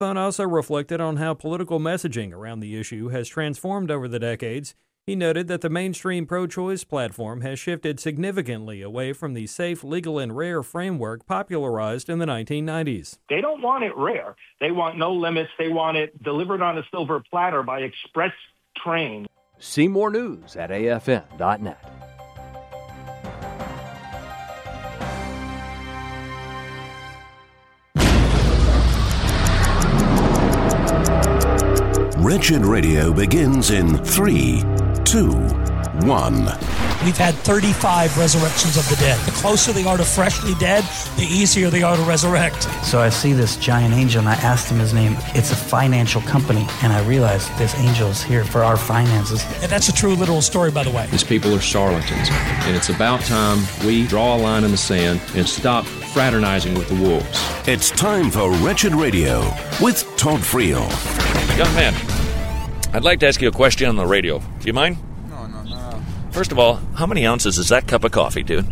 Thon also reflected on how political messaging around the issue has transformed over the decades. He noted that the mainstream pro-choice platform has shifted significantly away from the safe, legal, and rare framework popularized in the 1990s. They don't want it rare. They want no limits. They want it delivered on a silver platter by express train. See more news at afn.net. Wretched Radio begins in 3, 2, 1. We've had 35 resurrections of the dead. The closer they are to freshly dead, the easier they are to resurrect. So I see this giant angel, and I asked him his name. It's a financial company, and I realized this angel is here for our finances. And that's a true literal story, by the way. These people are charlatans, and it's about time we draw a line in the sand and stop fraternizing with the wolves. It's time for Wretched Radio with Todd Friel. Young man, I'd like to ask you a question on the radio. Do you mind? No. First of all, how many ounces is that cup of coffee, dude?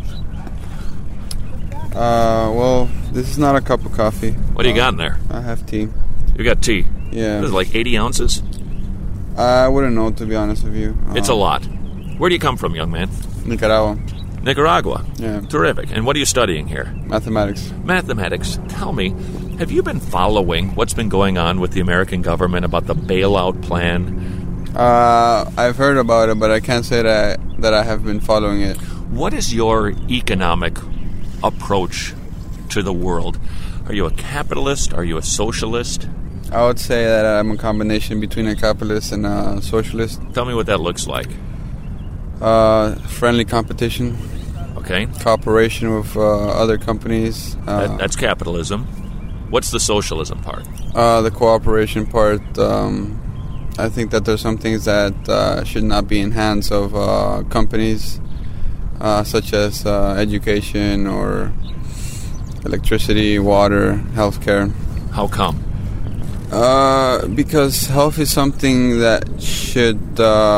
Well, this is not a cup of coffee. What do you got in there? I have tea. You got tea? Yeah. This is like 80 ounces? I wouldn't know, to be honest with you. It's a lot. Where do you come from, young man? Nicaragua. Nicaragua? Yeah. Terrific. And what are you studying here? Mathematics. Mathematics. Tell me, have you been following what's been going on with the American government about the bailout plan? I've heard about it, but I can't say that I have been following it. What is your economic approach to the world? Are you a capitalist? Are you a socialist? I would say that I'm a combination between a capitalist and a socialist. Tell me what that looks like. Friendly competition. Okay. Cooperation with other companies. That's capitalism. What's the socialism part? The cooperation part. I think that there's some things that should not be in hands of companies, such as education or electricity, water, healthcare. How come? Because health is something that should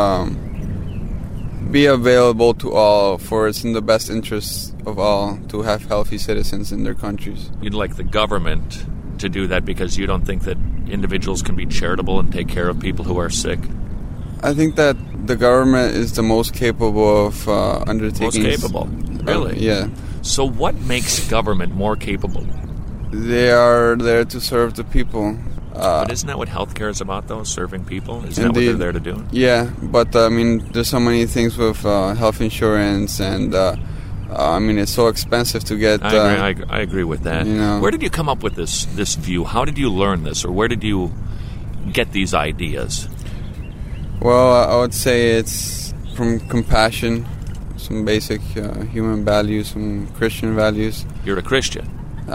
be available to all, for it's in the best interest of all to have healthy citizens in their countries. You'd like the government to do that because you don't think that individuals can be charitable and take care of people who are sick? I think that the government is the most capable of undertaking... Most capable? Really? Yeah. So what makes government more capable? They are there to serve the people. But isn't that what healthcare is about, though? Serving people? Isn't that what they're there to do? Yeah, but I mean, there's so many things with health insurance, and I mean, it's so expensive to get. I agree with that. You know. Where did you come up with this view? How did you learn this, or where did you get these ideas? Well, I would say it's from compassion, some basic human values, some Christian values. You're a Christian?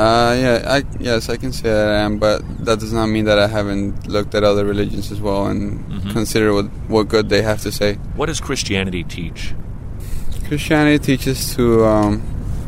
Yes, I can say that I am, but that does not mean that I haven't looked at other religions as well and consider what good they have to say. What does Christianity teach? Christianity teaches to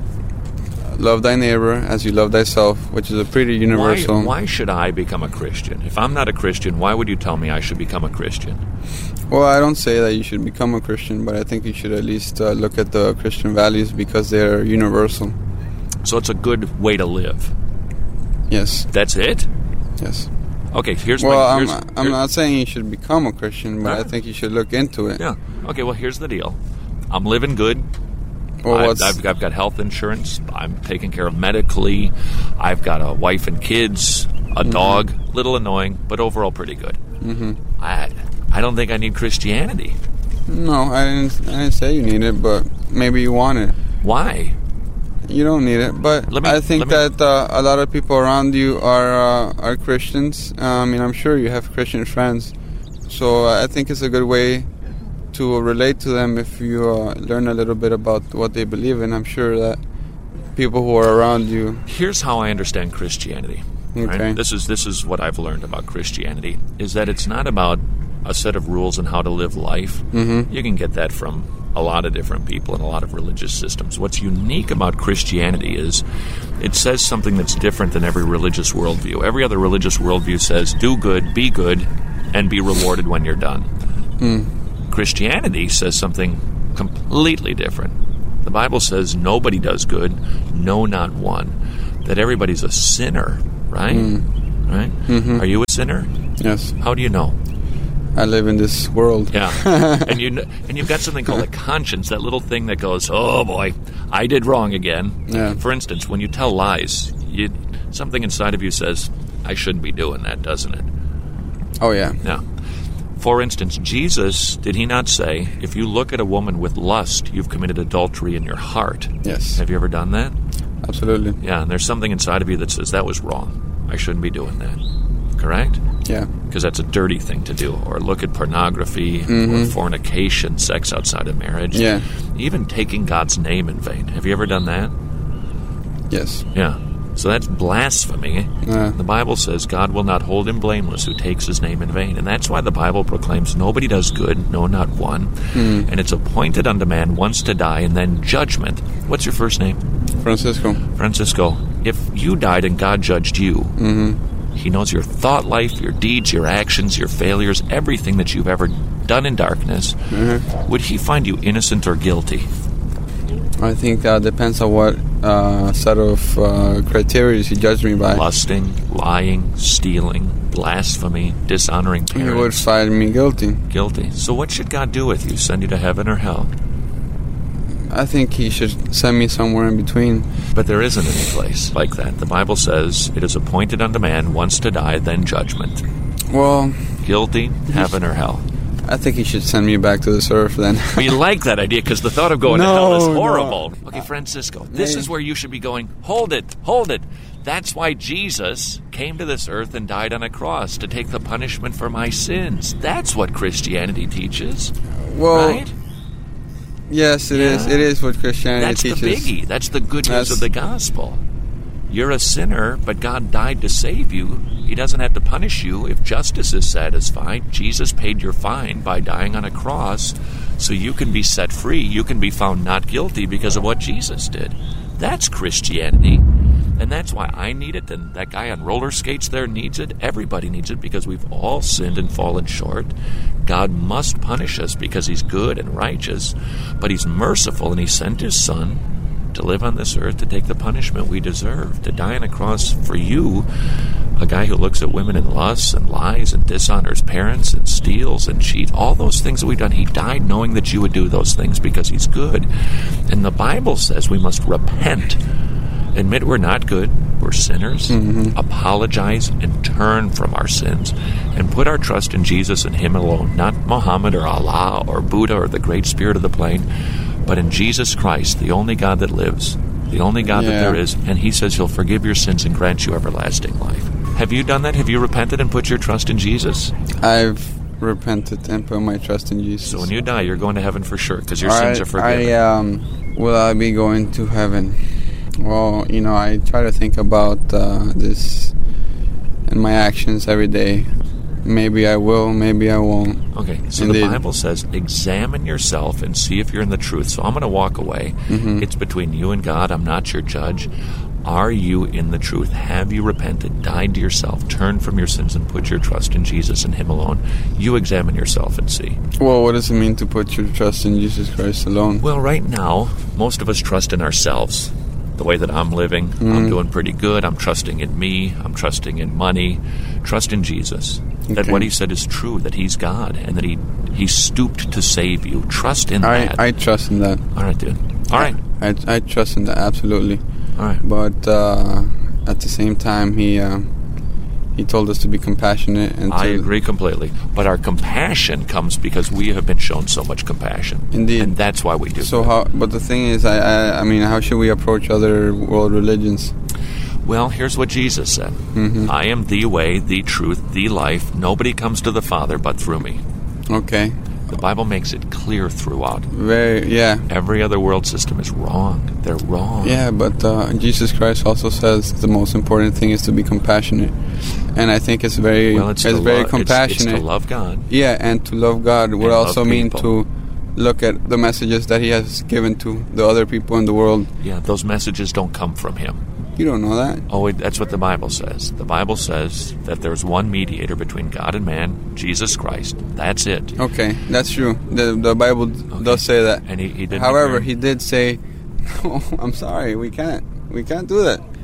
love thy neighbor as you love thyself, which is a pretty universal... Why should I become a Christian? If I'm not a Christian, why would you tell me I should become a Christian? Well, I don't say that you should become a Christian, but I think you should at least look at the Christian values because they're universal. So it's a good way to live? Yes. That's it? Yes. Okay, I'm not saying you should become a Christian, but I think you should look into it. Yeah. Okay, well, here's the deal. I'm living good. Well, I've got health insurance. I'm taken care of medically. I've got a wife and kids, a dog. Little annoying, but overall pretty good. I don't think I need Christianity. No, I didn't say you need it, but maybe you want it. Why? You don't need it, but I think that a lot of people around you are Christians. I mean, I'm sure you have Christian friends, so I think it's a good way to relate to them if you learn a little bit about what they believe in. I'm sure that people who are around you... Here's how I understand Christianity. Okay. Right? This is what I've learned about Christianity, is that it's not about a set of rules on how to live life. You can get that from a lot of different people and a lot of religious systems. What's unique about Christianity is it says something that's different than every religious worldview. Every other religious worldview says, do good, and be rewarded when you're done. Christianity says something completely different. The Bible says nobody does good, no, not one. That everybody's a sinner, right? right? Are you a sinner? Yes. How do you know? I live in this world. Yeah. And you've got something called a conscience, that little thing that goes, oh boy, I did wrong again. Yeah. For instance, when you tell lies, something inside of you says, I shouldn't be doing that, doesn't it? Oh, yeah. Yeah. For instance, Jesus, did he not say, if you look at a woman with lust, you've committed adultery in your heart? Yes. Have you ever done that? Absolutely. Yeah, and there's something inside of you that says, that was wrong. I shouldn't be doing that. Correct? Yeah. Because that's a dirty thing to do. Or look at pornography, or fornication, sex outside of marriage. Yeah. Even taking God's name in vain. Have you ever done that? Yes. Yeah. So that's blasphemy. The Bible says God will not hold him blameless who takes his name in vain. And that's why the Bible proclaims nobody does good, no, not one. And it's appointed unto man once to die and then judgment. What's your first name? Francisco. Francisco. If you died and God judged you, he knows your thought life, your deeds, your actions, your failures, everything that you've ever done in darkness. Would he find you innocent or guilty? I think that depends on what set of criteria he judged me by. Lusting, lying, stealing, blasphemy, dishonoring parents. He would find me guilty. Guilty. So what should God do with you? Send you to heaven or hell? I think he should send me somewhere in between. But there isn't any place like that. The Bible says it is appointed unto man once to die, then judgment. Well, guilty, heaven or hell? I think he should send me back to this earth then. We like that idea because the thought of going to hell is horrible. No. Okay, Francisco, this is where you should be going. Hold it, hold it. That's why Jesus came to this earth and died on a cross, to take the punishment for my sins. That's what Christianity teaches. Well, right? Yes, it is. It is what Christianity teaches. That's the biggie. That's the good news of the gospel. You're a sinner, but God died to save you. He doesn't have to punish you if justice is satisfied. Jesus paid your fine by dying on a cross so you can be set free. You can be found not guilty because of what Jesus did. That's Christianity. And that's why I need it, and that guy on roller skates there needs it. Everybody needs it because we've all sinned and fallen short. God must punish us because he's good and righteous, but he's merciful, and he sent his son to live on this earth to take the punishment we deserve, to die on a cross for you, a guy who looks at women and lusts and lies and dishonors parents and steals and cheats, all those things that we've done. He died knowing that you would do those things because he's good. And the Bible says we must repent, admit we're not good, we're sinners, apologize and turn from our sins, and put our trust in Jesus and him alone, not Muhammad or Allah or Buddha or the Great Spirit of the Plane, but in Jesus Christ, the only God that lives, the only God that there is, and he says he'll forgive your sins and grant you everlasting life. Have you done that? Have you repented and put your trust in Jesus? I've repented and put my trust in Jesus. So when you die, you're going to heaven for sure, because your sins are forgiven. Will I be going to heaven? Well, I try to think about this in my actions every day. Maybe I will, maybe I won't. Okay, so the Bible says, examine yourself and see if you're in the truth. So I'm going to walk away. It's between you and God. I'm not your judge. Are you in the truth? Have you repented, died to yourself, turned from your sins, and put your trust in Jesus and him alone? You examine yourself and see. Well, what does it mean to put your trust in Jesus Christ alone? Well, right now, most of us trust in ourselves. The way that I'm living, I'm doing pretty good. I'm trusting in me. I'm trusting in money. Trust in Jesus. That what he said is true, that he's God, and that he stooped to save you. Trust in that. I trust in that. All right, dude. All right. I trust in that, absolutely. All right. But at the same time, he told us to be compassionate. And I agree completely. But our compassion comes because we have been shown so much compassion. Indeed. And that's why we do so it. But the thing is, I mean, how should we approach other world religions? Well, here's what Jesus said. I am the way, the truth, the life. Nobody comes to the Father but through me. Okay. The Bible makes it clear throughout. Every other world system is wrong. They're wrong. Yeah, but Jesus Christ also says the most important thing is to be compassionate. And I think it's very compassionate. It's to love God. Yeah, and to love God would also mean to look at the messages that he has given to the other people in the world. Yeah, those messages don't come from him. You don't know that? Oh, that's what the Bible says. The Bible says that there's one mediator between God and man, Jesus Christ. That's it. Okay, that's true. The Bible does say that. And he didn't. However, he did say, "Oh, I'm sorry, we can't do that."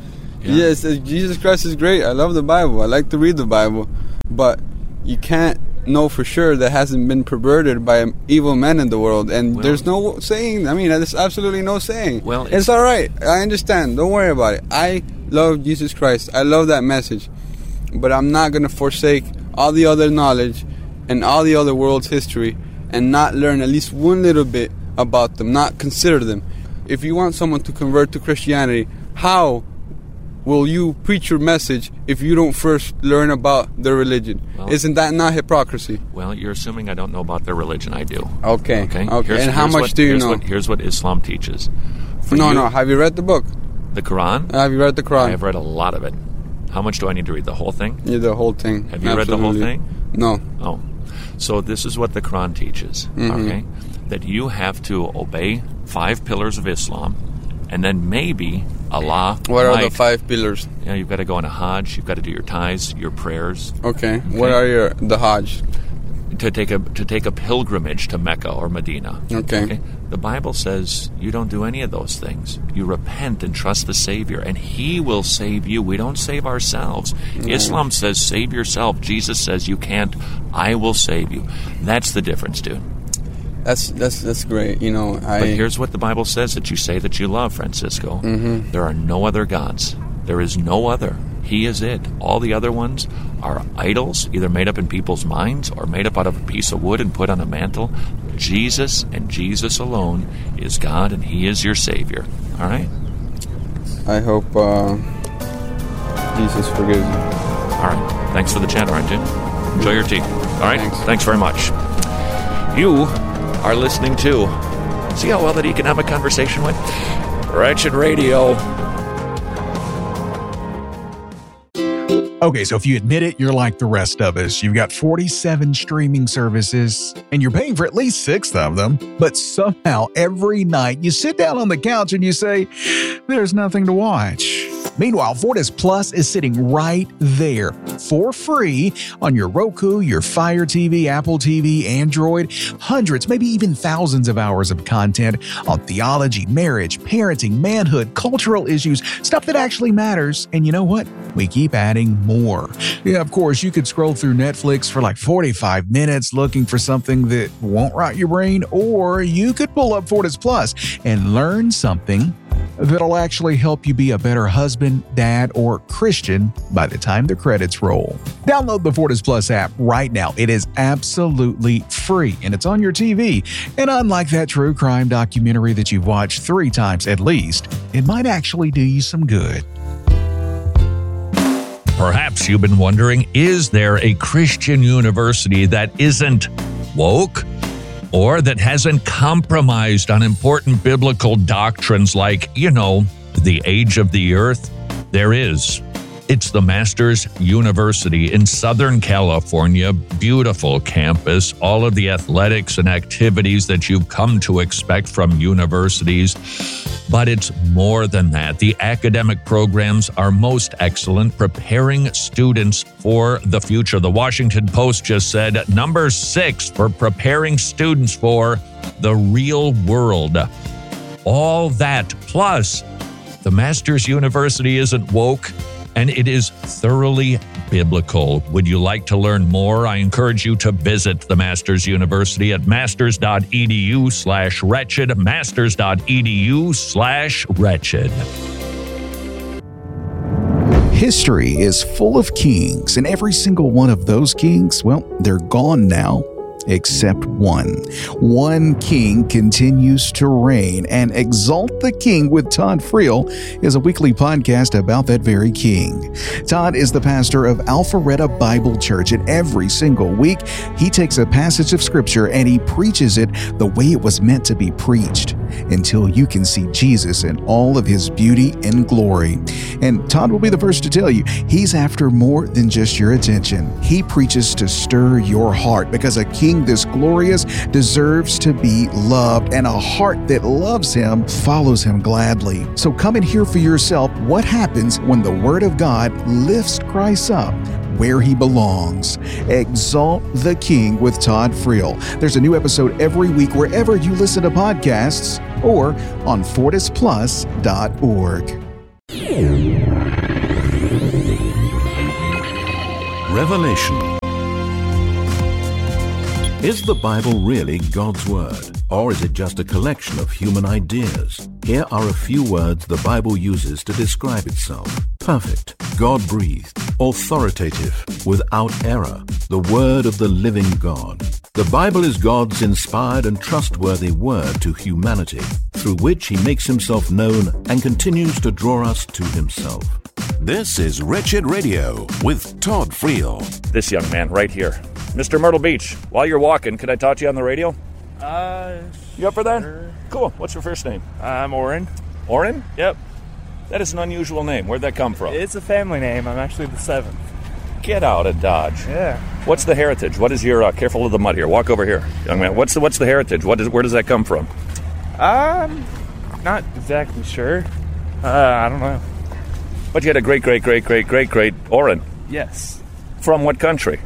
Yes, Jesus Christ is great. I love the Bible. I like to read the Bible. But you can't know for sure that hasn't been perverted by evil men in the world. And there's no saying. I mean, there's absolutely no saying. Well, it's all right. I understand. Don't worry about it. I love Jesus Christ. I love that message. But I'm not going to forsake all the other knowledge and all the other world's history and not learn at least one little bit about them, not consider them. If you want someone to convert to Christianity, how will you preach your message if you don't first learn about their religion? Well, isn't that not hypocrisy? Well, you're assuming I don't know about their religion. I do. Okay. And how much do you know? Here's what Islam teaches. No. Have you read the book? The Quran? Have you read the Quran? I have read a lot of it. How much do I need to read? The whole thing? Yeah, the whole thing. Have you read the whole thing? No. Oh. So this is what the Quran teaches, okay? That you have to obey 5 pillars of Islam, and then maybe Allah. What are the 5 pillars? Yeah, you've got to go on a Hajj. You've got to do your tithes, your prayers. Okay. What are the Hajj? To take a pilgrimage to Mecca or Medina. Okay. The Bible says you don't do any of those things. You repent and trust the Savior, and He will save you. We don't save ourselves. Islam says save yourself. Jesus says you can't. I will save you. That's the difference, dude. That's great. You know, But here's what the Bible says that you say that you love, Francisco. There are no other gods. There is no other. He is it. All the other ones are idols, either made up in people's minds or made up out of a piece of wood and put on a mantle. Jesus and Jesus alone is God, and He is your Savior. All right? I hope Jesus forgives you. All right. Thanks for the chat, all right, dude? Enjoy your tea. All right? Thanks very much. You are listening to, see how well that economic conversation went? Wretched Radio. Okay, so if you admit it, you're like the rest of us. You've got 47 streaming services, and you're paying for at least 6 of them. But somehow, every night, you sit down on the couch and you say, there's nothing to watch. Meanwhile, Fortis Plus is sitting right there for free on your Roku, your Fire TV, Apple TV, Android. Hundreds, maybe even thousands of hours of content on theology, marriage, parenting, manhood, cultural issues, stuff that actually matters. And you know what? We keep adding more. Yeah, of course, you could scroll through Netflix for like 45 minutes looking for something that won't rot your brain, or you could pull up Fortis Plus and learn something that'll actually help you be a better husband, dad, or Christian by the time the credits roll. Download the Fortis Plus app right now. It is absolutely free, and it's on your TV. And unlike that true crime documentary that you've watched 3 times at least, it might actually do you some good. Perhaps you've been wondering, is there a Christian university that isn't woke? Or that hasn't compromised on important biblical doctrines like, the age of the earth? There is. It's the Masters University in Southern California. Beautiful campus, all of the athletics and activities that you've come to expect from universities. But it's more than that. The academic programs are most excellent, preparing students for the future. The Washington Post just said number 6 for preparing students for the real world. All that, plus the Masters University isn't woke, and it is thoroughly biblical. Would you like to learn more? I encourage you to visit the Masters University at masters.edu/wretched, masters.edu/wretched. History is full of kings, and every single one of those kings, they're gone now. Except one. One king continues to reign, and Exalt the King with Todd Friel is a weekly podcast about that very king. Todd is the pastor of Alpharetta Bible Church, and every single week he takes a passage of scripture and he preaches it the way it was meant to be preached, until you can see Jesus in all of his beauty and glory. And Todd will be the first to tell you, he's after more than just your attention. He preaches to stir your heart, because a king this glorious deserves to be loved, and a heart that loves him follows him gladly. So come and hear for yourself what happens when the Word of God lifts Christ up where he belongs. Exalt the King with Todd Friel. There's a new episode every week wherever you listen to podcasts or on FortisPlus.org. Revelation. Is the Bible really God's Word, or is it just a collection of human ideas? Here are a few words the Bible uses to describe itself. Perfect, God-breathed, authoritative, without error, the Word of the living God. The Bible is God's inspired and trustworthy word to humanity, through which he makes himself known and continues to draw us to himself. This is Wretched Radio with Todd Friel. This young man right here. Mr. Myrtle Beach, while you're walking, could I talk to you on the radio? You up for that? Sure. Cool. What's your first name? I'm Oren. Oren? Yep. That is an unusual name. Where'd that come from? It's a family name. I'm actually the 7th. Get out of Dodge. Yeah. What's the heritage? What is your, careful of the mud here. Walk over here, young man. What's the heritage? Where does that come from? Not exactly sure. I don't know. But you had a great Oren. Yes. From what country?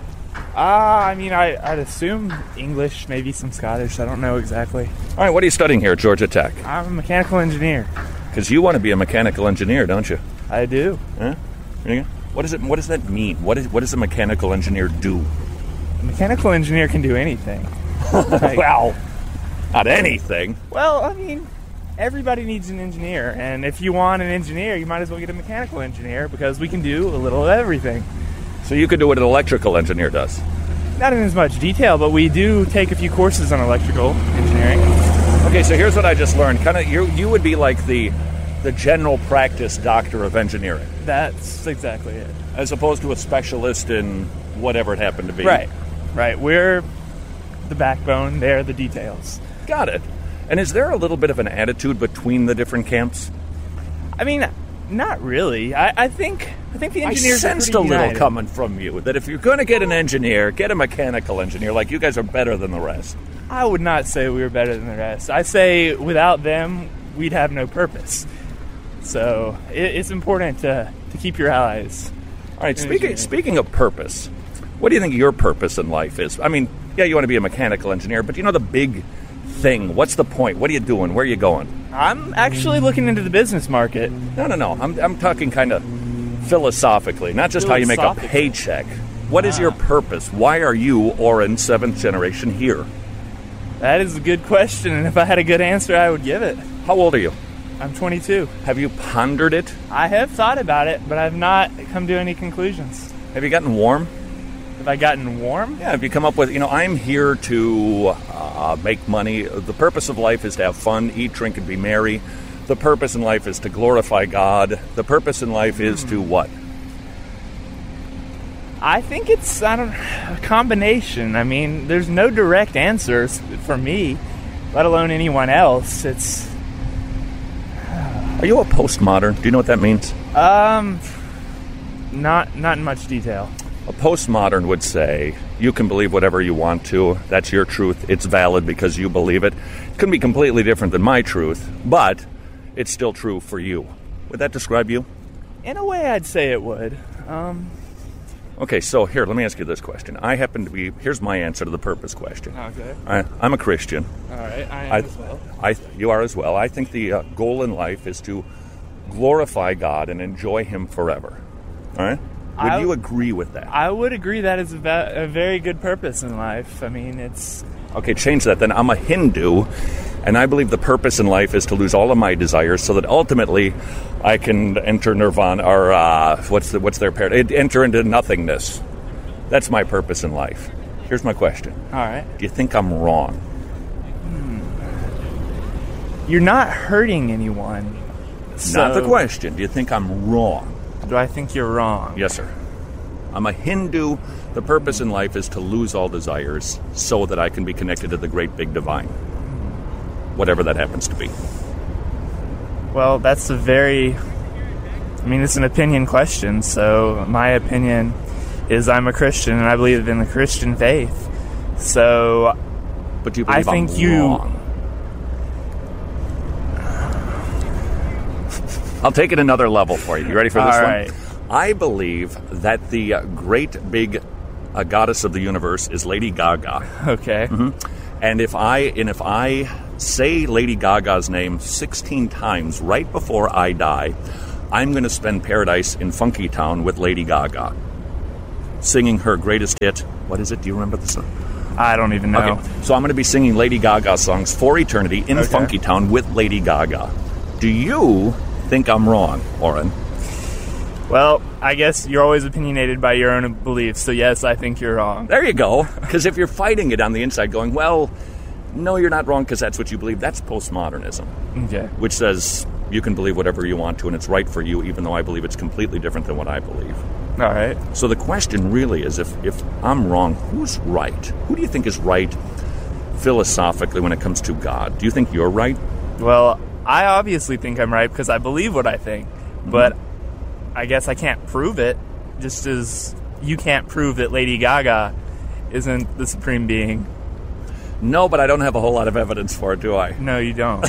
I'd assume English, maybe some Scottish. I don't know exactly. All right, what are you studying here at Georgia Tech? I'm a mechanical engineer. Because you want to be a mechanical engineer, don't you? I do. Huh? What does that mean? What does a mechanical engineer do? A mechanical engineer can do anything. Well, not anything. Well, everybody needs an engineer, and if you want an engineer, you might as well get a mechanical engineer because we can do a little of everything. So you could do what an electrical engineer does? Not in as much detail, but we do take a few courses on electrical engineering. Okay, so here's what I just learned. You would be like the general practice doctor of engineering. That's exactly it. As opposed to a specialist in whatever it happened to be. Right. We're the backbone, they're the details. Got it. And is there a little bit of an attitude between the different camps? Not really. I think the engineers I sensed are a pretty little united. coming from you, that if you're going to get an engineer, get a mechanical engineer. Like, you guys are better than the rest. I would not say we were better than the rest. I say without them, we'd have no purpose. So it's important to keep your allies. All right, speaking of purpose, what do you think your purpose in life is? You want to be a mechanical engineer, but the big thing, what's the point? What are you doing? Where are you going? I'm actually looking into the business market. No. I'm talking kind of philosophically, not just how you make a paycheck. What is your purpose? Why are you, Oren, 7th generation, here? That is a good question, and if I had a good answer, I would give it. How old are you? I'm 22. Have you pondered it? I have thought about it, but I've not come to any conclusions. Have you gotten warm? Have I gotten warm? Yeah, have you come up with, I'm here to make money. The purpose of life is to have fun, eat, drink, and be merry. The purpose in life is to glorify God. The purpose in life is to what? I think it's, a combination. There's no direct answers for me, let alone anyone else. Are you a postmodern? Do you know what that means? Not in much detail. A postmodern would say, you can believe whatever you want to. That's your truth. It's valid because you believe it. It can be completely different than my truth, but it's still true for you. Would that describe you? In a way, I'd say it would. Okay, so here, let me ask you this question. Here's my answer to the purpose question. Okay. I'm a Christian. All right, I am as well. You are as well. I think the goal in life is to glorify God and enjoy Him forever. All right? Would you agree with that? I would agree that is a very good purpose in life. it's... Okay, change that then. I'm a Hindu, and I believe the purpose in life is to lose all of my desires so that ultimately I can enter nirvana, or what's their paradigm? Enter into nothingness. That's my purpose in life. Here's my question. All right. Do you think I'm wrong? You're not hurting anyone. Not the question. Do you think I'm wrong? Do I think you're wrong? Yes, sir. I'm a Hindu. The purpose in life is to lose all desires so that I can be connected to the great big divine. Whatever that happens to be. Well, that's it's an opinion question, so my opinion is I'm a Christian and I believe in the Christian faith. So, but do you believe I'm wrong? I'll take it another level for you. You ready for this one? Right. I believe that the great big goddess of the universe is Lady Gaga. Okay. Mm-hmm. And if I say Lady Gaga's name 16 times right before I die, I'm going to spend paradise in Funky Town with Lady Gaga. singing her greatest hit. What is it? Do you remember the song? I don't even know. Okay. So I'm going to be singing Lady Gaga songs for eternity in Funky Town with Lady Gaga. Do you think I'm wrong, Oren? Well, I guess you're always opinionated by your own beliefs, so yes, I think you're wrong. There you go. Because if you're fighting it on the inside going, well, no, you're not wrong because that's what you believe, that's postmodernism. Okay. Which says you can believe whatever you want to and it's right for you, even though I believe it's completely different than what I believe. All right. So the question really is, if I'm wrong, who's right? Who do you think is right philosophically when it comes to God? Do you think you're right? Well, I obviously think I'm right because I believe what I think, but I guess I can't prove it, just as you can't prove that Lady Gaga isn't the supreme being. No, but I don't have a whole lot of evidence for it, do I? No, you don't.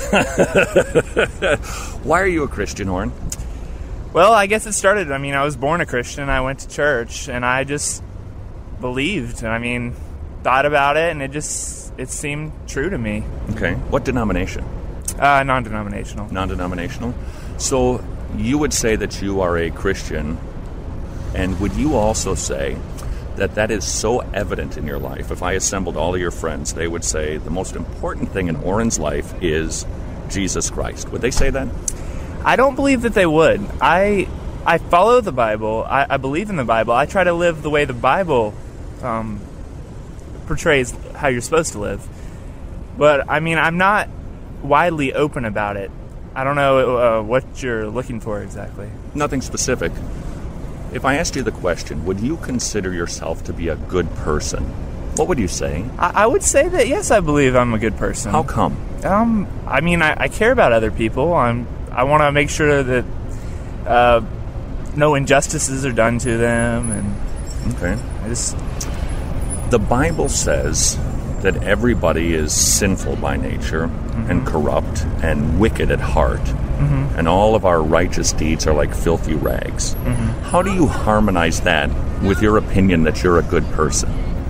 Why are you a Christian, Oren? Well, I guess it started, I was born a Christian, I went to church, and I just believed, thought about it, and it seemed true to me. Okay. What denomination? Non-denominational. Non-denominational? So you would say that you are a Christian, and would you also say that is so evident in your life? If I assembled all of your friends, they would say the most important thing in Oren's life is Jesus Christ. Would they say that? I don't believe that they would. I follow the Bible. I believe in the Bible. I try to live the way the Bible portrays how you're supposed to live. But, I'm not widely open about it. I don't know what you're looking for exactly. Nothing specific. If I asked you the question, would you consider yourself to be a good person? What would you say? I would say that, yes, I believe I'm a good person. How come? I care about other people. I want to make sure that no injustices are done to them. And okay. The Bible says that everybody is sinful by nature and corrupt and wicked at heart. And all of our righteous deeds are like filthy rags. How do you harmonize that with your opinion that you're a good person?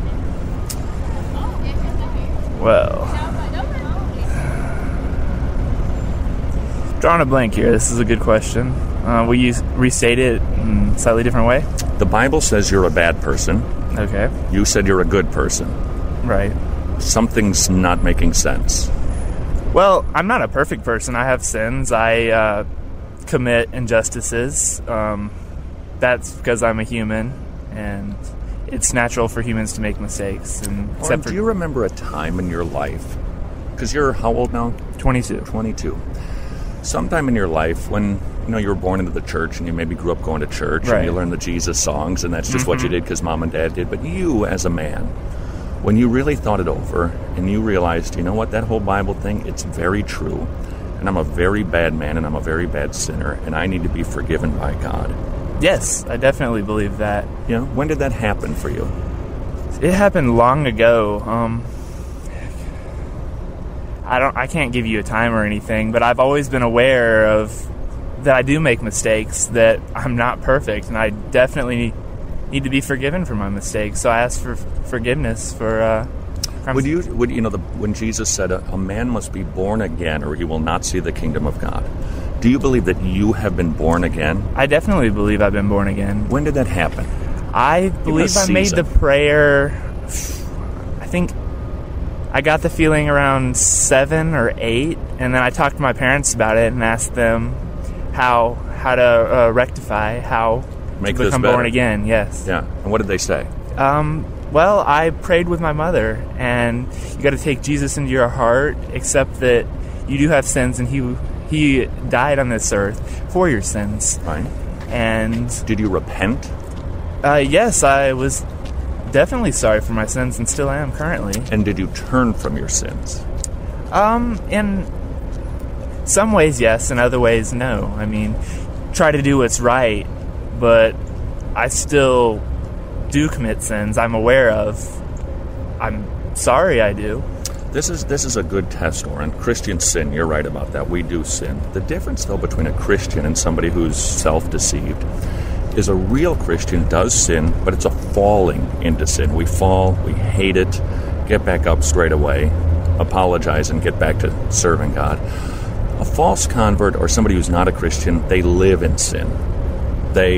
Well, drawing a blank here. This is a good question. Will you restate it in a slightly different way? The Bible says you're a bad person. Okay. You said you're a good person. Right. Something's not making sense. Well, I'm not a perfect person. I have sins. I commit injustices. That's because I'm a human, and it's natural for humans to make mistakes. And do you remember a time in your life, because you're how old now? 22. 22. Sometime in your life when you were born into the church and you maybe grew up going to church and you learned the Jesus songs and that's just what you did because mom and dad did. But you, as a man, when you really thought it over and you realized, you know what, that whole Bible thing, it's very true. And I'm a very bad man and I'm a very bad sinner and I need to be forgiven by God. Yes, I definitely believe that. Yeah. When did that happen for you? It happened long ago. I can't give you a time or anything, but I've always been aware of that I do make mistakes, that I'm not perfect, and I definitely need to be forgiven for my mistakes. So I ask for forgiveness for crimes. When Jesus said a man must be born again or he will not see the kingdom of God. Do you believe that you have been born again? I definitely believe I've been born again. When did that happen? I believe I made the prayer, I think I got the feeling around 7 or 8, and then I talked to my parents about it and asked them how to rectify, how Make to become this born again, yes. Yeah, and what did they say? Well, I prayed with my mother, and you got to take Jesus into your heart, accept that you do have sins, and he died on this earth for your sins. Right. And did you repent? Yes, I was definitely sorry for my sins, and still am currently. And did you turn from your sins? In some ways, yes. In other ways, no. Try to do what's right, but I still do commit sins I'm aware of. I'm sorry I do. This is a good test, Oren. Christians sin. You're right about that. We do sin. The difference, though, between a Christian and somebody who's self-deceived is a real Christian does sin, but it's a falling into sin. We fall, we hate it, get back up straight away, apologize, and get back to serving God. A false convert or somebody who's not a Christian, they live in sin. They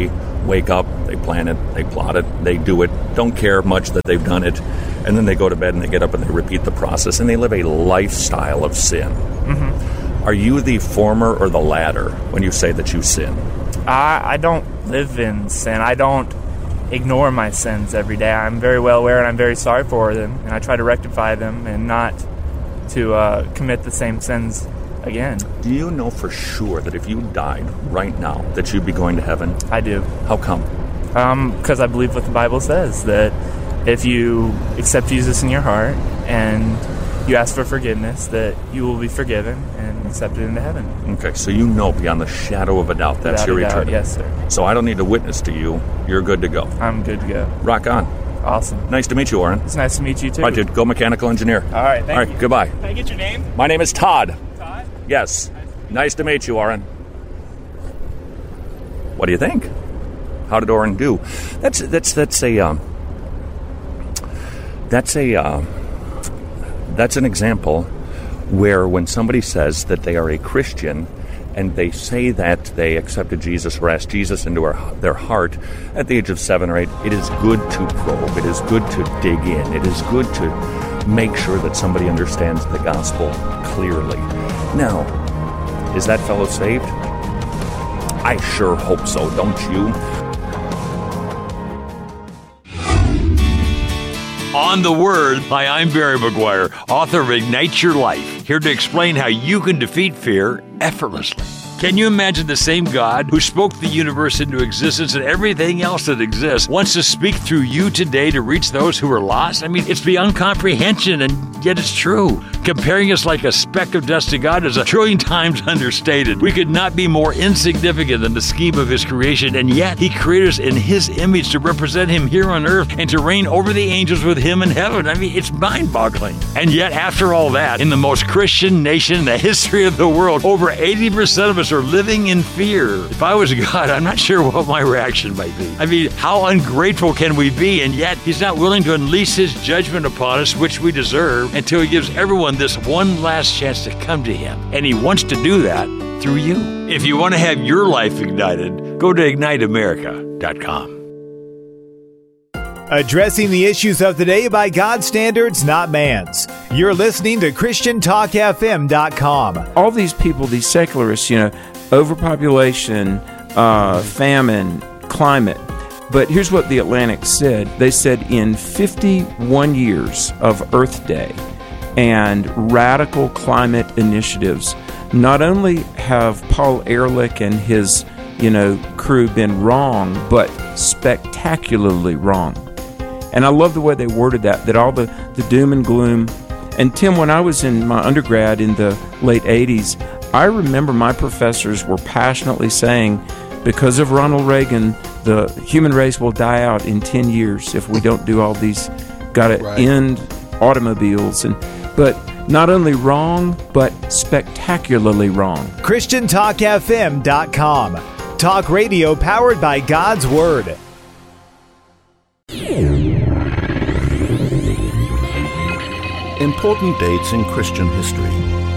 wake up, they plan it, they plot it, they do it, don't care much that they've done it, and then they go to bed and they get up and they repeat the process, and they live a lifestyle of sin. Mm-hmm. Are you the former or the latter when you say that you sin? I don't live in sin. I don't ignore my sins every day. I'm very well aware and I'm very sorry for them, and I try to rectify them and not to commit the same sins again. Do you know for sure that if you died right now that you'd be going to heaven? I do. How come? Because I believe what the Bible says, that if you accept Jesus in your heart and you ask for forgiveness, that you will be forgiven and accepted into heaven. Okay, so you know beyond the shadow of a doubt that's your eternity. Yes, sir. So I don't need to witness to you. You're good to go. I'm good to go. Rock on. Awesome. Nice to meet you, Oren. It's nice to meet you, too. All right, dude, go mechanical engineer. All right, thank you. Goodbye. Can I get your name? My name is Todd. Todd? Yes. Nice to meet you, Oren. What do you think? How did Oren do? That's an example where when somebody says that they are a Christian and they say that they accepted Jesus or asked Jesus into their heart at the age of 7 or 8, it is good to probe. It is good to dig in. It is good to make sure that somebody understands the gospel clearly. Now, is that fellow saved? I sure hope so, don't you? On the Word. Hi, I'm Barry McGuire, author of Ignite Your Life, here to explain how you can defeat fear effortlessly. Can you imagine the same God who spoke the universe into existence and everything else that exists wants to speak through you today to reach those who are lost? I mean, it's beyond comprehension, and yet it's true. Comparing us like a speck of dust to God is 1,000,000,000 times understated. We could not be more insignificant than the scheme of His creation, and yet He created us in His image to represent Him here on earth and to reign over the angels with Him in heaven. I mean, it's mind-boggling. And yet, after all that, in the most Christian nation in the history of the world, over 80% of us are living in fear. If I was God, I'm not sure what my reaction might be. I mean, how ungrateful can we be? And yet, He's not willing to unleash His judgment upon us, which we deserve, until He gives everyone this one last chance to come to Him. And He wants to do that through you. If you want to have your life ignited, go to IgniteAmerica.com. Addressing the issues of the day by God's standards, not man's. You're listening to ChristianTalkFM.com. All these people, these secularists, overpopulation, famine, climate. But here's what the Atlantic said. They said in 51 years of Earth Day and radical climate initiatives, not only have Paul Ehrlich and his, crew been wrong, but spectacularly wrong. And I love the way they worded that all the doom and gloom. And Tim, when I was in my undergrad in the late 80s, I remember my professors were passionately saying, because of Ronald Reagan, the human race will die out in 10 years if we don't do all these, gotta end automobiles. But not only wrong, but spectacularly wrong. ChristianTalkFM.com. Talk radio powered by God's Word. Important dates in Christian history.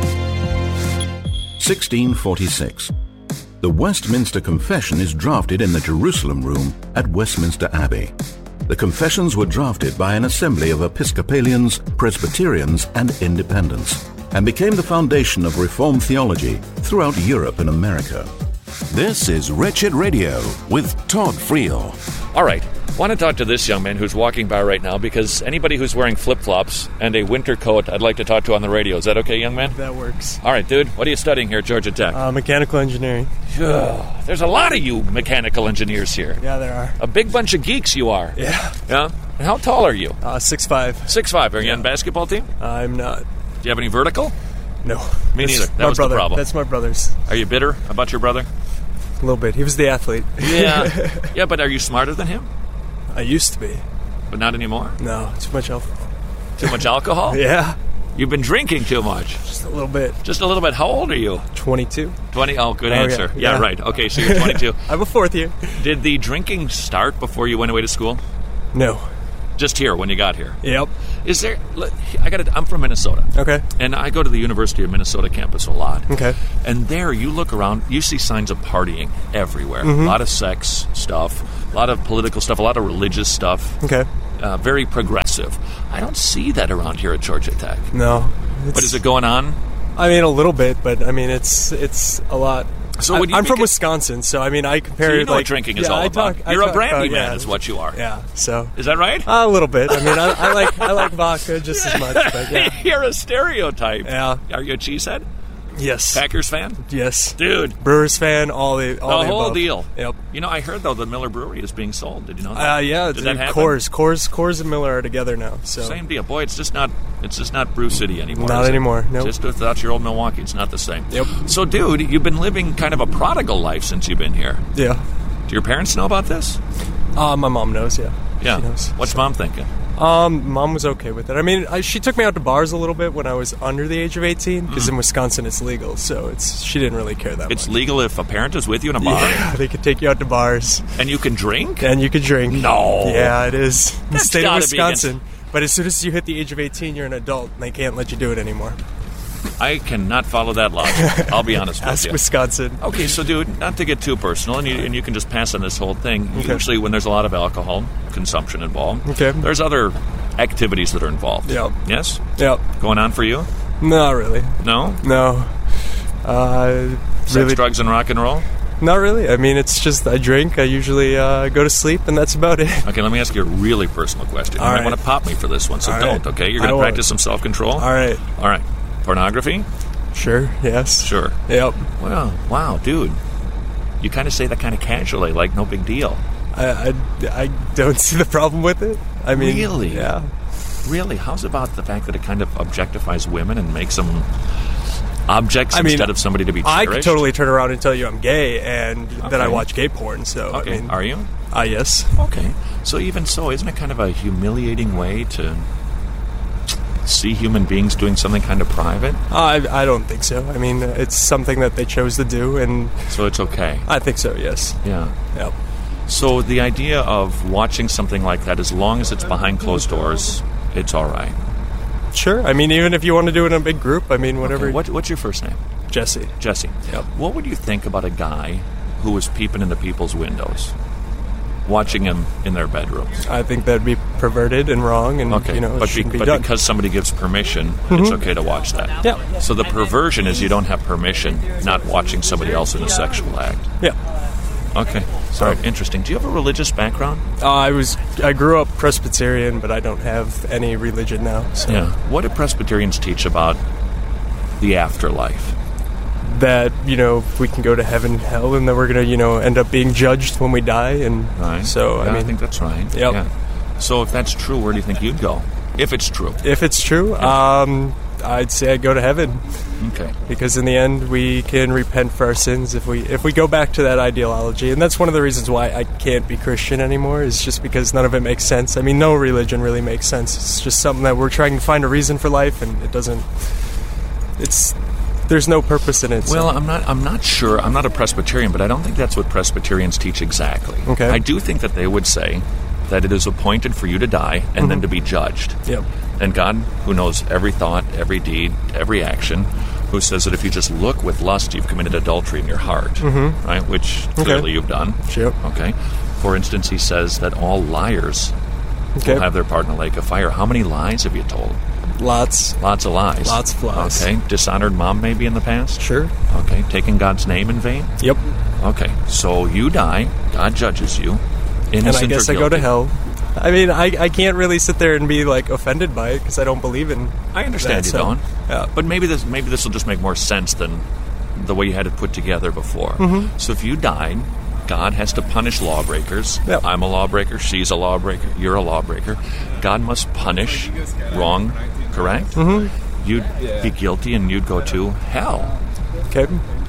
1646. The Westminster Confession is drafted in the Jerusalem Room at Westminster Abbey. The confessions were drafted by an assembly of Episcopalians, Presbyterians, and Independents, and became the foundation of Reformed theology throughout Europe and America. This is Wretched Radio with Todd Friel. All right. I want to talk to this young man who's walking by right now, because anybody who's wearing flip-flops and a winter coat I'd like to talk to on the radio. Is that okay, young man? That works. All right, dude. What are you studying here at Georgia Tech? Mechanical engineering. There's a lot of you mechanical engineers here. Yeah, there are. A big bunch of geeks you are. Yeah. Yeah? And how tall are you? 6'5". 6'5". Are you on basketball team? I'm not. Do you have any vertical? No. Me neither. That was the problem. That's my brother's. Are you bitter about your brother? A little bit. He was the athlete. Yeah. Yeah, but are you smarter than him? I used to be. But not anymore? No, too much alcohol. Too much alcohol? Yeah. You've been drinking too much. Just a little bit. Just a little bit. How old are you? 22. 20? Oh, good answer. Yeah, right. Okay, so you're 22. I'm a fourth year. Did the drinking start before you went away to school? No. Just here, when you got here? Yep. Is there... I'm from Minnesota. Okay. And I go to the University of Minnesota campus a lot. Okay. And there, you look around, you see signs of partying everywhere. Mm-hmm. A lot of sex stuff. A lot of political stuff, a lot of religious stuff. Okay. Very progressive. I don't see that around here at Georgia Tech. No. But is it going on? I mean, a little bit, but I mean, it's a lot. So I'm from Wisconsin, so I mean, I compare so you it know like what drinking is all about. You're a brandy man, is what you are. Yeah. So is that right? A little bit. I mean, I like vodka just as much. But yeah. You're a stereotype. Yeah. Are you a cheesehead? Yes. Packers fan? Yes. Dude. Brewers fan, all the whole above. deal. Yep. You know, I heard, though, the Miller Brewery is being sold. Did you know that? Yeah. Did that happen? Coors and Miller are together now. So. Same deal. Boy, it's just not Brew City anymore. Not anymore. No. Nope. Just without your old Milwaukee, it's not the same. Yep. So, dude, you've been living kind of a prodigal life since you've been here. Yeah. Do your parents know about this? My mom knows, yeah. Yeah. She knows. What's Mom thinking? Mom was okay with it. I mean, she took me out to bars a little bit when I was under the age of 18, because in Wisconsin it's legal, so she didn't really care that much. It's legal if a parent is with you in a bar? Yeah, they could take you out to bars. And you can drink? And you can drink. No! Yeah, it is. The That's state of Wisconsin. against... But as soon as you hit the age of 18, you're an adult, and they can't let you do it anymore. I cannot follow that logic. I'll be honest with Ask you. Wisconsin. Okay, so dude, not to get too personal, and you can just pass on this whole thing. Okay. Usually when there's a lot of alcohol consumption involved, there's other activities that are involved. Yep. Yes? Yep. Going on for you? Not really. No? No. Sex, really, drugs, and rock and roll? Not really. I mean, it's just I drink, I usually go to sleep, and that's about it. Okay, let me ask you a really personal question. You might want to pop me for this one, so don't, okay? You're going to practice some self-control? All right. All right. Pornography? Sure, yes. Sure. Yep. Well, wow, dude. You kind of say that kind of casually, like no big deal. I don't see the problem with it. I mean, really? Yeah. Really? How's about the fact that it kind of objectifies women and makes them objects instead of somebody to be cherished? I could totally turn around and tell you I'm gay, and then I watch gay porn, so... Okay, I mean, are you? Yes. Okay. So even so, isn't it kind of a humiliating way to see human beings doing something kind of private? I don't think so. I mean, it's something that they chose to do, and... So it's okay? I think so, yes. Yeah. Yep. So the idea of watching something like that, as long as it's behind closed doors, it's all right? Sure. I mean, even if you want to do it in a big group, I mean, whatever... Okay. What's your first name? Jesse. Jesse. Yep. What would you think about a guy who was peeping into people's windows, watching them in their bedrooms? I think that'd be perverted and wrong, and okay. it shouldn't be but done. Because somebody gives permission, it's okay to watch that. Yeah. So the perversion is you don't have permission not watching somebody else in a sexual act. Yeah. Okay. Sorry. Interesting. Do you have a religious background? I grew up Presbyterian, but I don't have any religion now. So. Yeah. What do Presbyterians teach about the afterlife? That, we can go to heaven and hell, and that we're going to, end up being judged when we die. And right. So, I think that's right. Yep. Yeah. So if that's true, where do you think you'd go? If it's true. If it's true, I'd say I'd go to heaven. Okay. Because in the end, we can repent for our sins if we go back to that ideology. And that's one of the reasons why I can't be Christian anymore, is just because none of it makes sense. I mean, no religion really makes sense. It's just something that we're trying to find a reason for life, and it doesn't... There's no purpose in it. Well, I'm not sure. I'm not a Presbyterian, but I don't think that's what Presbyterians teach exactly. Okay. I do think that they would say that it is appointed for you to die and then to be judged. Yep. And God, who knows every thought, every deed, every action, who says that if you just look with lust, you've committed adultery in your heart, right? Which clearly you've done. Sure. Okay. For instance, he says that all liars will have their part in the lake of fire. How many lies have you told? Lots. Lots of lies. Lots of lies. Okay. Dishonored mom maybe in the past? Sure. Okay. Taking God's name in vain? Yep. Okay. So you die. God judges you. Innocent and I guess or I go to guilty. hell. I mean, I can't really sit there and be offended by it because I don't believe in. I understand you don't. Yeah. But maybe this will just make more sense than the way you had it put together before. So if you died, God has to punish lawbreakers. Yep. I'm a lawbreaker. She's a lawbreaker. You're a lawbreaker. God must punish wrong. Correct. You'd be guilty and you'd go to hell. Okay.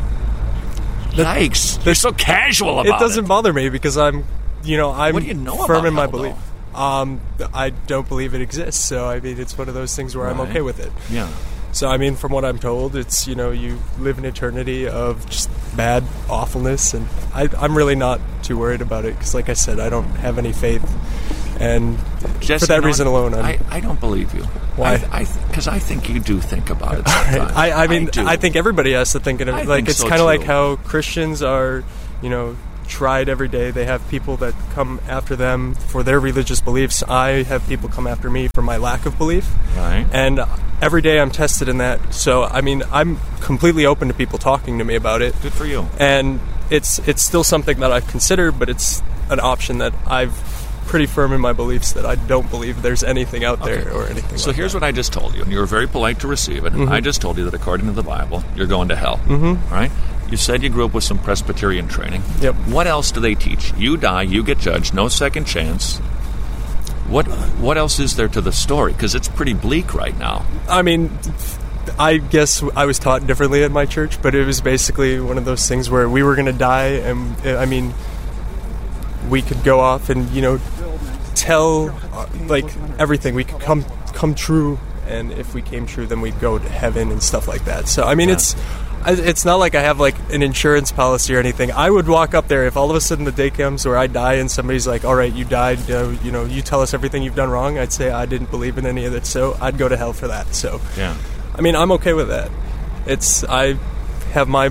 Yikes! They're so casual about it. It doesn't bother me because I'm what do you know firm about in my hell, belief. I don't believe it exists, so I mean, it's one of those things where I'm okay with it. Yeah. So I mean, from what I'm told, it's you live an eternity of just bad awfulness, and I'm really not too worried about it because, like I said, I don't have any faith, and Jesse, for that reason alone, I don't believe you. Why? Because I think you do think about it sometimes. I mean, I think everybody has to think of it. Like it's so kind of like too. how Christians are, tried every day. They have people that come after them for their religious beliefs. I have people come after me for my lack of belief. Right. And every day I'm tested in that. So, I mean, I'm completely open to people talking to me about it. Good for you. And it's still something that I've considered, but it's an option that I've pretty firm in my beliefs that I don't believe there's anything out there or anything So like here's that. what I just told you, and you were very polite to receive it. I just told you that according to the Bible, you're going to hell. Right? You said you grew up with some Presbyterian training. Yep. What else do they teach? You die, you get judged, no second chance. What else is there to the story? Because it's pretty bleak right now. I mean, I guess I was taught differently at my church, but it was basically one of those things where we were going to die, and I mean, we could go off and, you know, tell like everything. We could come true, and if we came true, then we'd go to heaven and stuff like that. So I mean, it's not like I have like an insurance policy or anything. I would walk up there if all of a sudden the day comes where I die and somebody's like, all right, you died, you know, you tell us everything you've done wrong. I'd say I didn't believe in any of it, so I'd go to hell for that. So yeah, I mean, I'm okay with that. I have my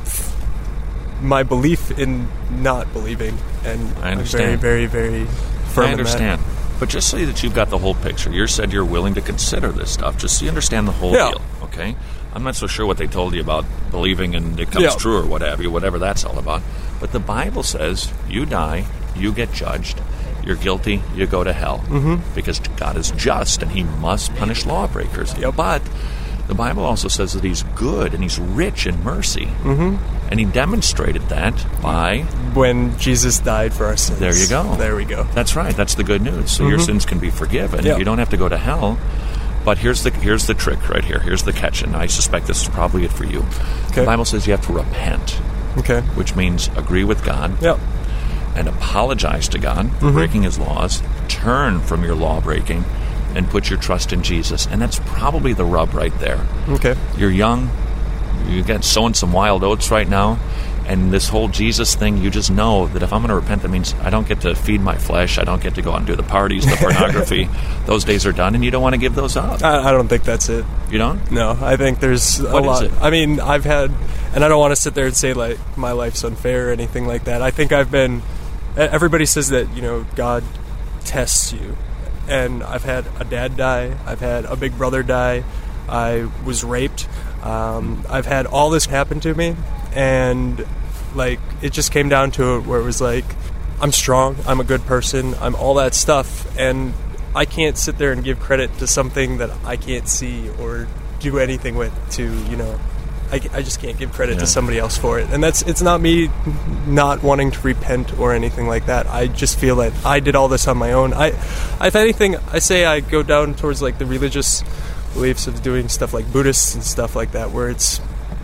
belief in not believing, and I understand. I'm very, very, very firm I understand. in that. But just so that you've got the whole picture, you said you're willing to consider this stuff, just so you understand the whole deal, okay? I'm not so sure what they told you about believing and it comes true or what have you, whatever that's all about. But the Bible says you die, you get judged, you're guilty, you go to hell. Because God is just and he must punish lawbreakers. But the Bible also says that he's good and he's rich in mercy. And he demonstrated that by... when Jesus died for our sins. There you go. There we go. That's right. That's the good news. So your sins can be forgiven. You don't have to go to hell. But here's the trick right here. Here's the catch, and I suspect this is probably it for you. The Bible says you have to repent. Okay. Which means agree with God. And apologize to God for breaking his laws. Turn from your law breaking and put your trust in Jesus. And that's probably the rub right there. Okay. You're young. You got sowing some wild oats right now. And this whole Jesus thing, you just know that if I'm going to repent, that means I don't get to feed my flesh. I don't get to go out and do the parties, the pornography. Those days are done, and you don't want to give those up. I don't think that's it. You don't? No, I think there's a lot. What is it? I mean, I've had, and I don't want to sit there and say, like, my life's unfair or anything like that. I think I've been, everybody says that, you know, God tests you. And I've had a dad die. I've had a big brother die. I was raped. I've had all this happen to me. And, like, it just came down to it where it was like, I'm strong, I'm a good person, I'm all that stuff, and I can't sit there and give credit to something that I can't see or do anything with to, you know, I just can't give credit to somebody else for it. And it's not me not wanting to repent or anything like that. I just feel that I did all this on my own. If anything, I say I go down towards, like, the religious beliefs of doing stuff like Buddhists and stuff like that, where it's,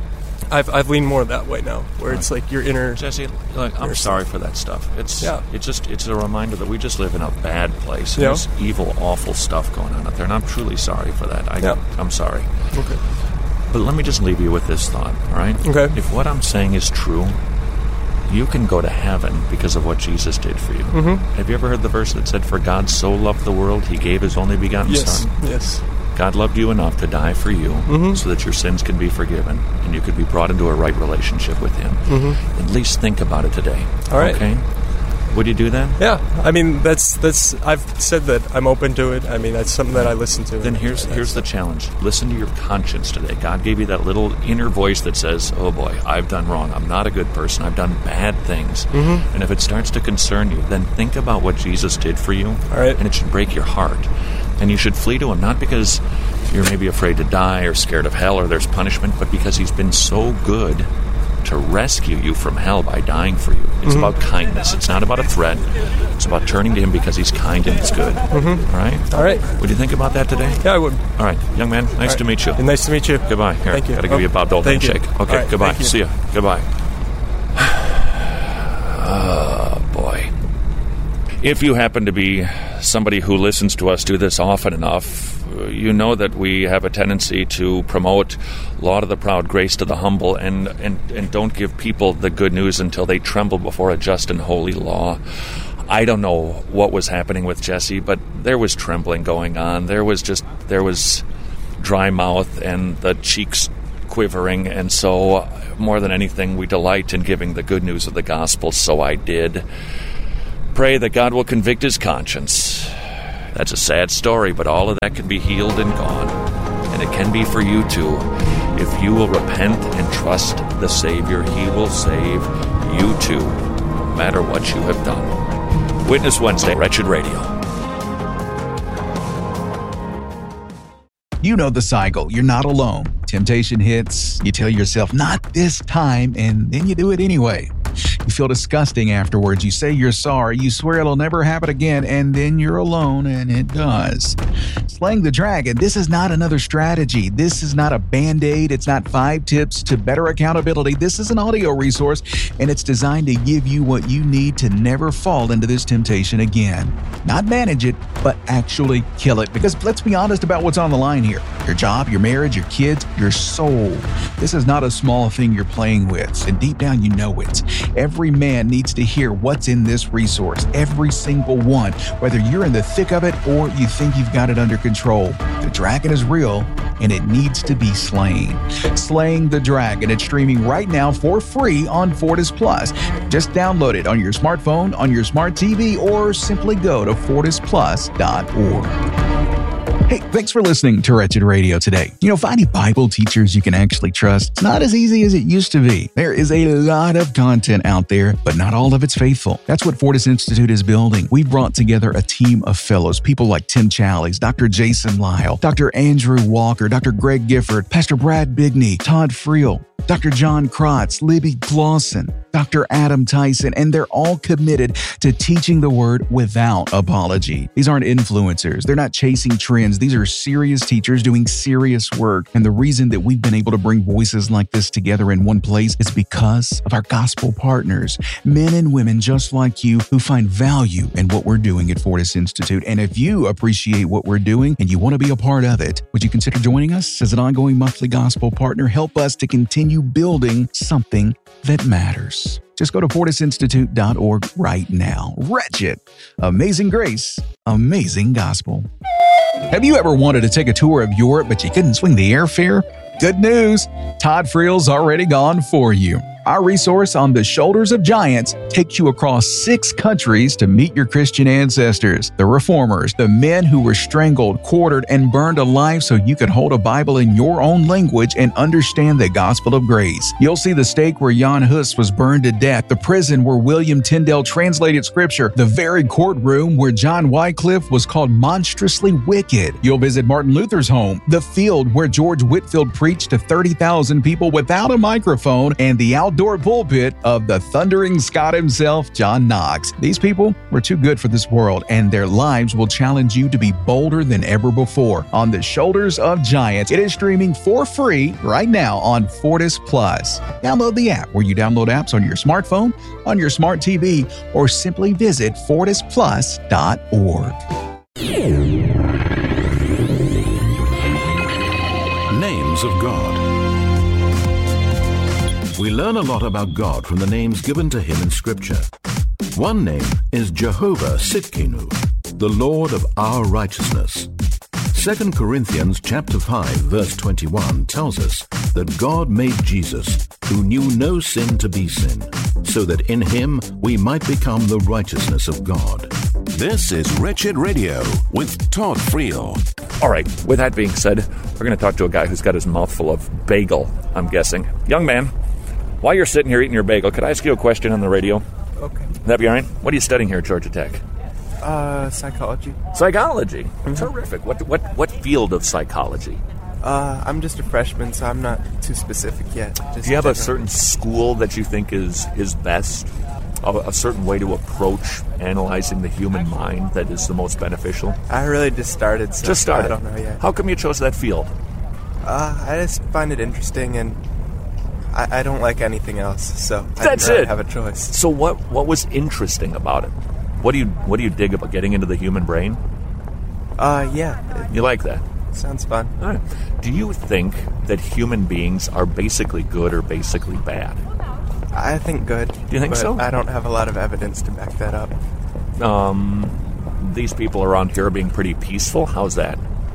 I've leaned more that way now, where it's like your inner... Jesse, look, I'm sorry for that stuff. It's a reminder that we just live in a bad place. And there's evil, awful stuff going on out there, and I'm truly sorry for that. I'm sorry. Okay. But let me just leave you with this thought, all right? Okay. If what I'm saying is true, you can go to heaven because of what Jesus did for you. Have you ever heard the verse that said, "For God so loved the world, he gave his only begotten Son"? Yes. God loved you enough to die for you so that your sins can be forgiven and you could be brought into a right relationship with him. At least think about it today. All right. Okay? Would you do that? Yeah. I mean, that's I've said that I'm open to it. I mean, that's something that I listen to. Then here's the challenge. Listen to your conscience today. God gave you that little inner voice that says, oh boy, I've done wrong. I'm not a good person. I've done bad things. And if it starts to concern you, then think about what Jesus did for you. All right. And it should break your heart. And you should flee to him, not because you're maybe afraid to die or scared of hell or there's punishment, but because he's been so good to rescue you from hell by dying for you. It's about kindness. It's not about a threat. It's about turning to him because he's kind and he's good. All right? All right. Would you think about that today? Yeah, I would. All right. Young man, nice to meet you. Nice to meet you. Goodbye. Here, thank you. Got to give you a Bob Dole handshake. Okay, right, goodbye. See ya. Goodbye. Oh, boy. If you happen to be somebody who listens to us do this often enough, you know that we have a tendency to promote law to the proud, grace to the humble, and don't give people the good news until they tremble before a just and holy law. I don't know what was happening with Jesse, but there was trembling going on. There was dry mouth and the cheeks quivering, and so, more than anything, we delight in giving the good news of the gospel, so I did. Pray that God will convict his conscience. That's a sad story, but all of that can be healed and gone. And it can be for you too. If you will repent and trust the Savior, he will save you too, no matter what you have done. Witness Wednesday, Wretched Radio. You know the cycle. You're not alone. Temptation hits. You tell yourself, not this time, and then you do it anyway. You feel disgusting afterwards. You say you're sorry. You swear it'll never happen again, and then you're alone, and it does. Slaying the Dragon, this is not another strategy. This is not a Band-Aid. It's not 5 tips to better accountability. This is an audio resource, and it's designed to give you what you need to never fall into this temptation again. Not manage it, but actually kill it. Because let's be honest about what's on the line here. Your job, your marriage, your kids, your soul. This is not a small thing you're playing with, and deep down you know it. Every man needs to hear what's in this resource, every single one, whether you're in the thick of it or you think you've got it under control. The dragon is real, and it needs to be slain. Slaying the Dragon, it's streaming right now for free on Fortis Plus. Just download it on your smartphone, on your smart TV, or simply go to fortisplus.org. Hey, thanks for listening to Wretched Radio today. You know, finding Bible teachers you can actually trust, it's not as easy as it used to be. There is a lot of content out there, but not all of it's faithful. That's what Fortis Institute is building. We brought together a team of fellows, people like Tim Challies, Dr. Jason Lyle, Dr. Andrew Walker, Dr. Greg Gifford, Pastor Brad Bigney, Todd Friel, Dr. John Krotz, Libby Glosson, Dr. Adam Tyson, and they're all committed to teaching the word without apology. These aren't influencers. They're not chasing trends. These are serious teachers doing serious work. And the reason that we've been able to bring voices like this together in one place is because of our gospel partners, men and women just like you who find value in what we're doing at Fortis Institute. And if you appreciate what we're doing and you want to be a part of it, would you consider joining us as an ongoing monthly gospel partner? Help us to continue building something that matters. Just go to fortisinstitute.org right now. Wretched, amazing grace, amazing gospel. Have you ever wanted to take a tour of Europe, but you couldn't swing the airfare? Good news, Todd Friel's already gone for you. Our resource on the Shoulders of Giants takes you across 6 countries to meet your Christian ancestors, the reformers, the men who were strangled, quartered, and burned alive so you could hold a Bible in your own language and understand the gospel of grace. You'll see the stake where Jan Hus was burned to death, the prison where William Tyndale translated scripture, the very courtroom where John Wycliffe was called monstrously wicked. You'll visit Martin Luther's home, the field where George Whitefield preached to 30,000 people without a microphone, and the outdoor pulpit of the thundering Scot himself, John Knox. These people were too good for this world, and their lives will challenge you to be bolder than ever before. On the Shoulders of Giants, it is streaming for free right now on Fortis Plus. Download the app where you download apps on your smartphone, on your smart TV, or simply visit fortisplus.org. Names of God. We learn a lot about God from the names given to him in Scripture. One name is Jehovah Tsidkenu, the Lord of our righteousness. 2 Corinthians chapter 5, verse 21 tells us that God made Jesus, who knew no sin, to be sin, so that in him we might become the righteousness of God. This is Wretched Radio with Todd Friel. All right, with that being said, we're going to talk to a guy who's got his mouth full of bagel, I'm guessing. Young man, while you're sitting here eating your bagel, could I ask you a question on the radio? Okay. Would that be all right? What are you studying here at Georgia Tech? Psychology. Psychology? Terrific. What field of psychology? I'm just a freshman, so I'm not too specific yet. Do you have a certain school that you think is best? A certain way to approach analyzing the human mind that is the most beneficial? I really just started. So I don't know yet. How come you chose that field? I just find it interesting, and I don't like anything else, so That's I didn't really it. have a choice. So what was interesting about it? What do you dig about getting into the human brain? Yeah. You like that? Sounds fun. All right. Do you think that human beings are basically good or basically bad? I think good. Do you think so? I don't have a lot of evidence to back that up. These people around here are being pretty peaceful. How's that?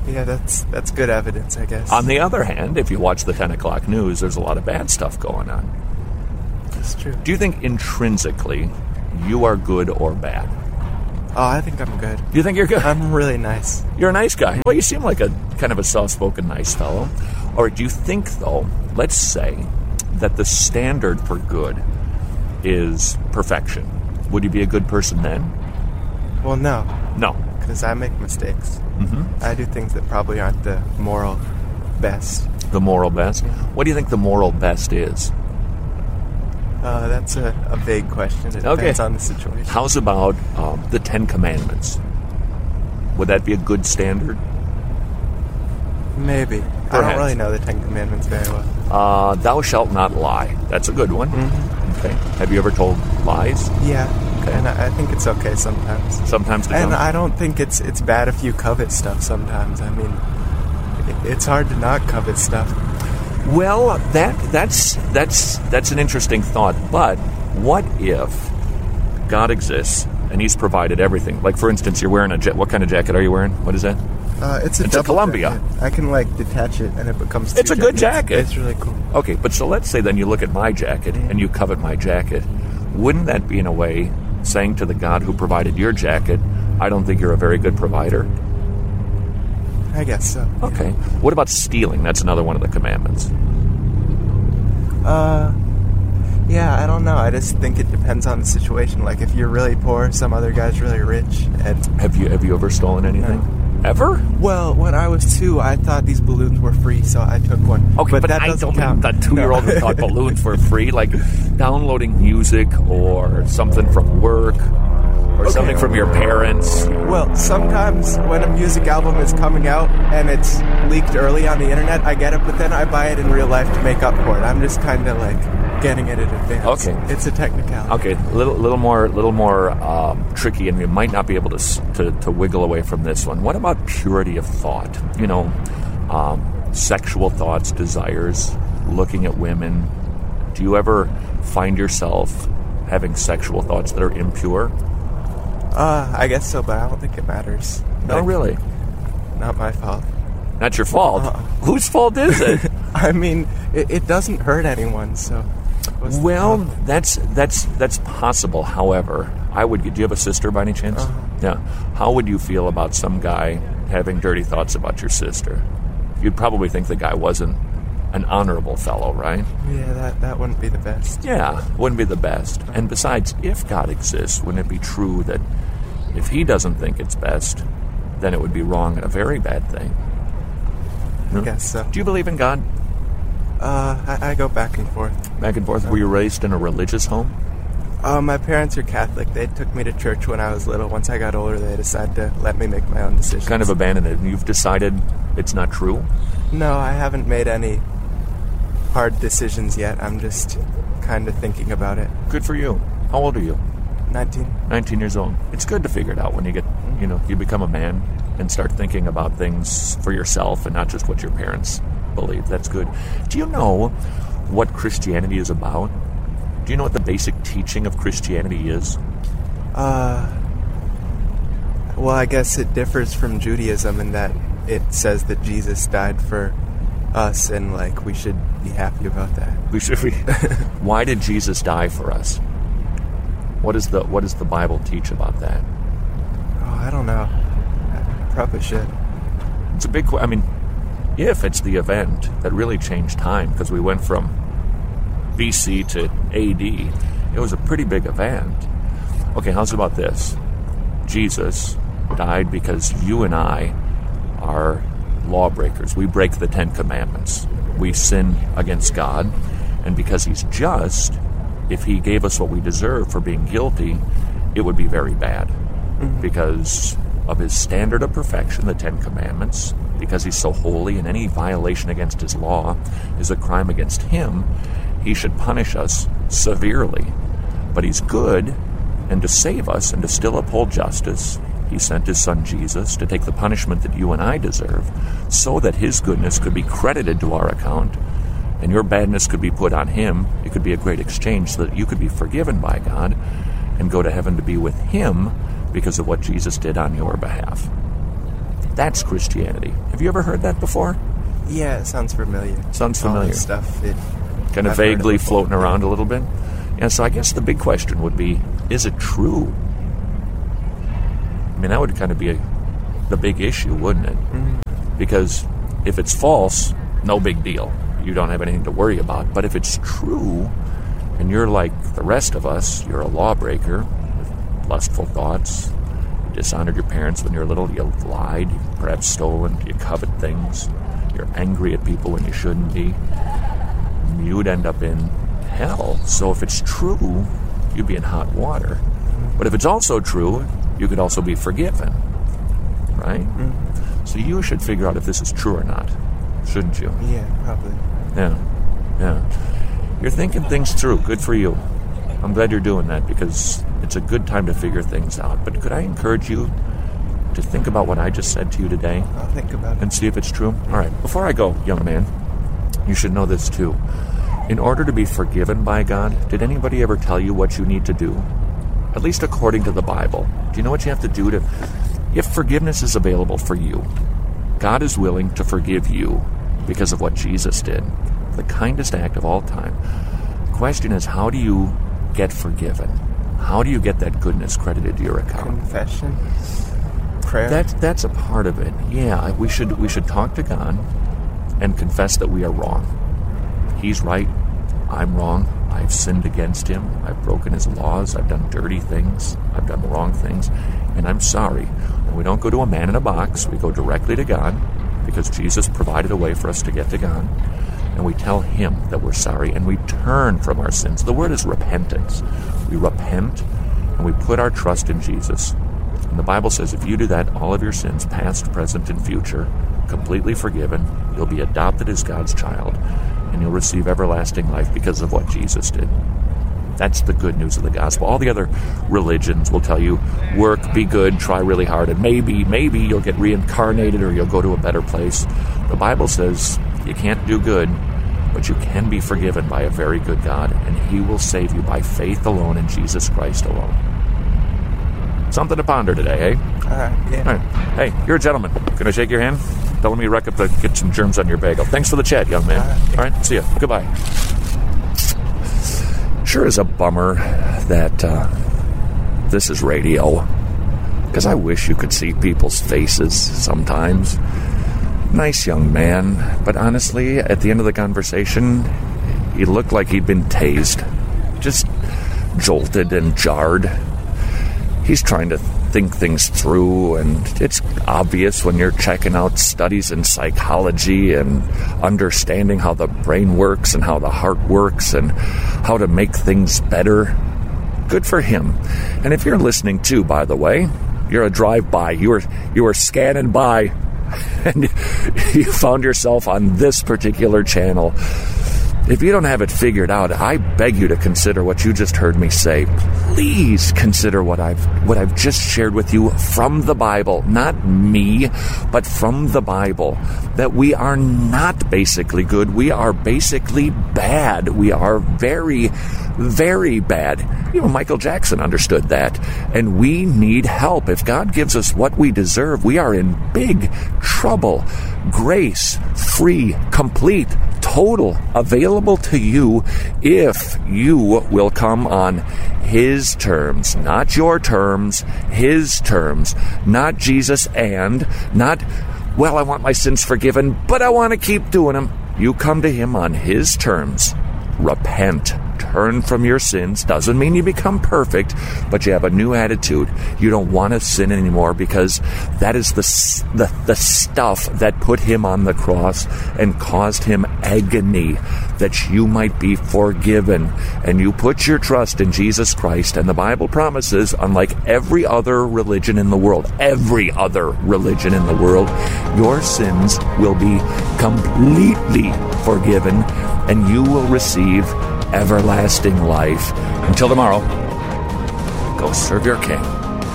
Yeah, that's good evidence, I guess. On the other hand, if you watch the 10 o'clock news, there's a lot of bad stuff going on. That's true. Do you think intrinsically you are good or bad? Oh, I think I'm good. You think you're good? I'm really nice. You're a nice guy. Well, you seem like a kind of a soft-spoken, nice fellow. Or do you think, though, let's say that the standard for good is perfection? Would you be a good person then? Well, no. No. Because I make mistakes. Mm-hmm. I do things that probably aren't the moral best. The moral best? What do you think the moral best is? That's a vague question. It depends on the situation. How's about the 10 Commandments? Would that be a good standard? Maybe. Perhaps. I don't really know the 10 Commandments very well. Thou shalt not lie. That's a good one. Mm-hmm. Okay. Have you ever told lies? Yeah. Okay. And I think it's okay sometimes. Sometimes to And don't. I don't think it's bad if you covet stuff sometimes. I mean, it's hard to not covet stuff. Well, that's an interesting thought. But what if God exists and He's provided everything? Like, for instance, you're wearing what kind of jacket are you wearing? What is that? It's a Columbia. Jacket. I can detach it and it becomes. It's a good jacket. It's really cool. Okay, but so let's say then you look at my jacket and you covet my jacket. Wouldn't that be in a way saying to the God who provided your jacket, I don't think you're a very good provider? I guess so. Okay. What about stealing? That's another one of the commandments. Yeah, I don't know. I just think it depends on the situation. Like, if you're really poor, some other guy's really rich. And Have you ever stolen anything? No. Ever? Well, when I was 2, I thought these balloons were free, so I took one. Okay, but that I doesn't don't count. mean the 2-year-old who thought balloons were free, like downloading music or something from work or something from your parents. Well, sometimes when a music album is coming out and it's leaked early on the internet, I get it, but then I buy it in real life to make up for it. I'm just kind of like getting it in advance. Okay. It's a technicality. Okay, little more tricky, and you might not be able to wiggle away from this one. What about purity of thought? You know, sexual thoughts, desires, looking at women. Do you ever find yourself having sexual thoughts that are impure? I guess so, but I don't think it matters. No, really? Not my fault. Not your fault? Whose fault is it? I mean, it doesn't hurt anyone, so... Well, that's possible. However, do you have a sister by any chance? Yeah. How would you feel about some guy having dirty thoughts about your sister? You'd probably think the guy wasn't an honorable fellow, right? Yeah, that wouldn't be the best. Yeah, wouldn't be the best. And besides, if God exists, wouldn't it be true that if He doesn't think it's best, then it would be wrong and a very bad thing? I guess so. Do you believe in God? I go back and forth. Back and forth? Were you raised in a religious home? My parents are Catholic. They took me to church when I was little. Once I got older, they decided to let me make my own decisions. Kind of abandoned it. And you've decided it's not true? No, I haven't made any hard decisions yet. I'm just kind of thinking about it. Good for you. How old are you? 19. 19 years old. It's good to figure it out when you become a man and start thinking about things for yourself and not just what your parents believe. That's good. Do you know what Christianity is about? Do you know what the basic teaching of Christianity is? Well, I guess it differs from Judaism in that it says that Jesus died for us, and we should be happy about that. We should be. Why did Jesus die for us? What does the Bible teach about that? Oh, I don't know. I probably should. It's a big question. I mean, if it's the event that really changed time, because we went from BC to AD, it was a pretty big event. Okay, how's about this? Jesus died because you and I are lawbreakers. We break the 10 Commandments. We sin against God, and because He's just, if He gave us what we deserve for being guilty, it would be very bad. Because of His standard of perfection, the 10 Commandments, because He's so holy, and any violation against His law is a crime against Him, He should punish us severely. But He's good, and to save us and to still uphold justice, He sent His Son Jesus to take the punishment that you and I deserve, so that His goodness could be credited to our account, and your badness could be put on Him. It could be a great exchange so that you could be forgiven by God and go to heaven to be with Him because of what Jesus did on your behalf. That's Christianity. Have you ever heard that before? Yeah, it sounds familiar. Sounds familiar. All this stuff. Kind of vaguely floating around a little bit. Yeah, so I guess the big question would be, is it true? I mean, that would kind of be the big issue, wouldn't it? Mm-hmm. Because if it's false, no big deal. You don't have anything to worry about. But if it's true, and you're like the rest of us, you're a lawbreaker with lustful thoughts, you dishonored your parents when you were little, you lied, you perhaps stolen, you covet things, you're angry at people when you shouldn't be, you would end up in hell. So if it's true, you'd be in hot water. But if it's also true, you could also be forgiven, right? Mm-hmm. So you should figure out if this is true or not, shouldn't you? Yeah, probably. Yeah. You're thinking things through. Good for you. I'm glad you're doing that because it's a good time to figure things out. But could I encourage you to think about what I just said to you today? I'll think about it. And see if it's true? All right. Before I go, young man, you should know this too. In order to be forgiven by God, did anybody ever tell you what you need to do? At least according to the Bible. Do you know what you have to do if forgiveness is available for you? God is willing to forgive you because of what Jesus did. The kindest act of all time. The question is, how do you get forgiven? How do you get that goodness credited to your account? Confession, prayer. That's a part of it. Yeah, we should talk to God and confess that we are wrong. He's right. I'm wrong. I've sinned against him. I've broken his laws. I've done dirty things. I've done wrong things. And I'm sorry. And we don't go to a man in a box. We go directly to God because Jesus provided a way for us to get to God. And we tell him that we're sorry, and we turn from our sins. The word is repentance. We repent, and we put our trust in Jesus. And the Bible says if you do that, all of your sins, past, present, and future, completely forgiven, you'll be adopted as God's child, and you'll receive everlasting life because of what Jesus did. That's the good news of the gospel. All the other religions will tell you, work, be good, try really hard, and maybe you'll get reincarnated or you'll go to a better place. The Bible says you can't do good, but you can be forgiven by a very good God, and he will save you by faith alone in Jesus Christ alone. Something to ponder today, eh? Yeah. All right. Hey, you're a gentleman. Can I shake your hand? Tell me wreck up to get some germs on your bagel. Thanks for the chat, young man. All right, see ya. Goodbye. Sure is a bummer that this is radio, because I wish you could see people's faces sometimes. Nice young man, but honestly, at the end of the conversation, he looked like he'd been tased, just jolted and jarred. He's trying to think things through, and it's obvious when you're checking out studies in psychology and understanding how the brain works and how the heart works and how to make things better. Good for him. And if you're listening too, by the way, you're a drive-by. You were scanning by, and you found yourself on this particular channel. If you don't have it figured out, I beg you to consider what you just heard me say. Please consider what I've just shared with you from the Bible. Not me, but from the Bible. That we are not basically good. We are basically bad. We are very, very bad. You know, Michael Jackson understood that. And we need help. If God gives us what we deserve, we are in big trouble. Grace, free, complete, total, available to you if you will come on his terms, not your terms, his terms, not Jesus and not, well, I want my sins forgiven, but I want to keep doing them. You come to him on his terms. Repent. Turn from your sins. Doesn't mean you become perfect, but you have a new attitude. You don't want to sin anymore because that is the stuff that put him on the cross and caused him agony, that you might be forgiven. And you put your trust in Jesus Christ, and the Bible promises, unlike every other religion in the world, your sins will be completely forgiven, and you will receive everlasting life. Until tomorrow, go serve your King.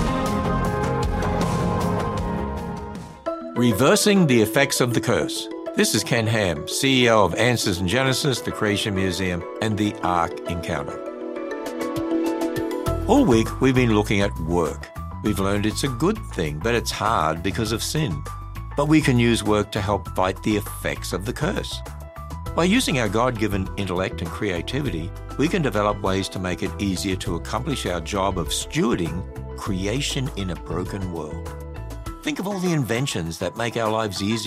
Reversing the Effects of the Curse. This is Ken Ham, CEO of Answers in Genesis, the Creation Museum, and the Ark Encounter. All week, we've been looking at work. We've learned it's a good thing, but it's hard because of sin. But we can use work to help fight the effects of the curse. By using our God-given intellect and creativity, we can develop ways to make it easier to accomplish our job of stewarding creation in a broken world. Think of all the inventions that make our lives easier